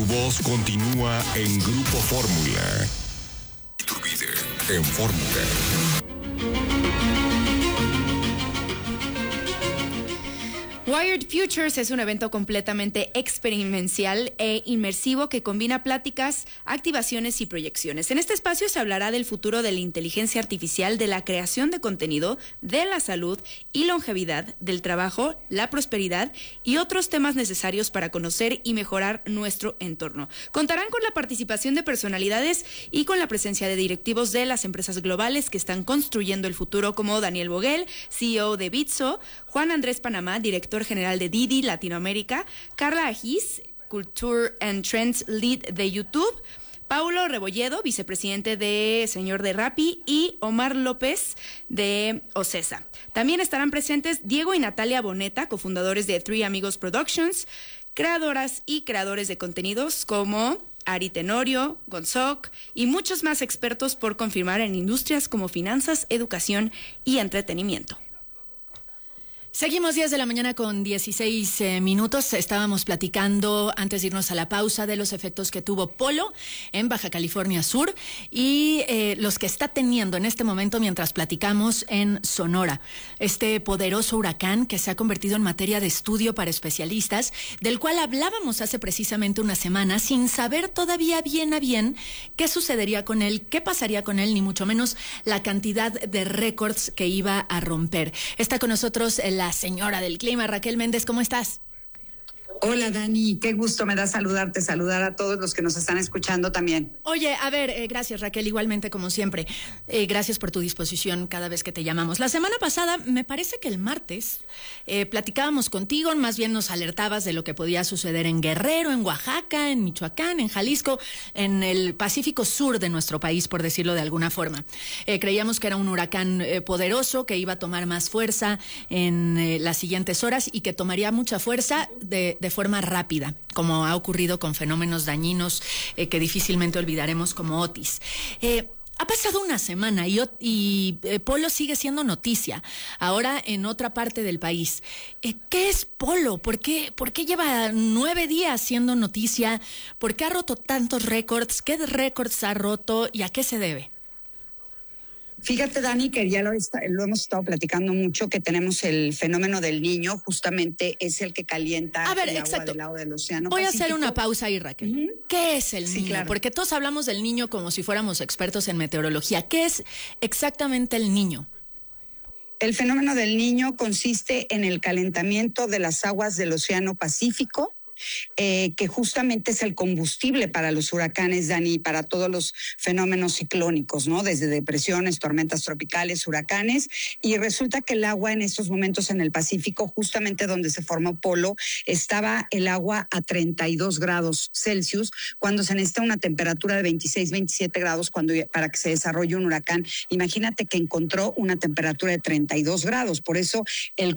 voz continúa en Grupo Fórmula. Iturbide en Fórmula. Wired Futures es un evento completamente experimental e inmersivo que combina pláticas, activaciones y proyecciones. En este espacio se hablará del futuro de la inteligencia artificial, de la creación de contenido, de la salud y longevidad, del trabajo, la prosperidad y otros temas necesarios para conocer y mejorar nuestro entorno. Contarán con la participación de personalidades y con la presencia de directivos de las empresas globales que están construyendo el futuro, como Daniel Vogel, CEO de Bitso, Juan Andrés Panamá, director general de Didi Latinoamérica, Carla Agis, Culture and Trends Lead de YouTube, Paulo Rebolledo, vicepresidente de Señor de Rappi, y Omar López de Ocesa. También estarán presentes Diego y Natalia Boneta, cofundadores de Three Amigos Productions, creadoras y creadores de contenidos como Ari Tenorio, Gonzoc y muchos más expertos por confirmar en industrias como finanzas, educación y entretenimiento. Seguimos 10 de la mañana con 16 minutos. Estábamos platicando antes de irnos a la pausa de los efectos que tuvo Polo en Baja California Sur y los que está teniendo en este momento mientras platicamos en Sonora. Este poderoso huracán que se ha convertido en materia de estudio para especialistas, del cual hablábamos hace precisamente una semana sin saber todavía bien a bien qué sucedería con él, qué pasaría con él, ni mucho menos la cantidad de récords que iba a romper. Está con nosotros la señora del clima, Raquel Méndez, ¿cómo estás? Hola Dani, qué gusto me da saludar a todos los que nos están escuchando también. Oye, a ver, gracias Raquel, igualmente como siempre, gracias por tu disposición cada vez que te llamamos. La semana pasada, me parece que el martes, platicábamos contigo, más bien nos alertabas de lo que podía suceder en Guerrero, en Oaxaca, en Michoacán, en Jalisco, en el Pacífico Sur de nuestro país, por decirlo de alguna forma. Creíamos que era un huracán poderoso, que iba a tomar más fuerza en las siguientes horas y que tomaría mucha fuerza de forma rápida, como ha ocurrido con fenómenos dañinos que difícilmente olvidaremos como Otis. Ha pasado una semana y Polo sigue siendo noticia, ahora en otra parte del país. ¿Qué es Polo? ¿Por qué lleva 9 días siendo noticia? ¿Por qué ha roto tantos récords? ¿Qué récords ha roto y a qué se debe? Fíjate, Dani, que ya lo hemos estado platicando mucho, que tenemos el fenómeno del Niño, justamente es el que calienta el agua del lado del océano Voy Pacífico. a hacer una pausa ahí, Raquel. ¿Qué es el Niño? Claro. Porque todos hablamos del Niño como si fuéramos expertos en meteorología. ¿Qué es exactamente el Niño? El fenómeno del Niño consiste en el calentamiento de las aguas del océano Pacífico, que justamente es el combustible para los huracanes, Dani, y para todos los fenómenos ciclónicos, ¿no? Desde depresiones, tormentas tropicales, huracanes, y resulta que el agua en estos momentos en el Pacífico, justamente donde se formó Polo, estaba el agua a 32 grados Celsius, cuando se necesita una temperatura de 26, 27 grados para que se desarrolle un huracán. Imagínate que encontró una temperatura de 32 grados, por eso el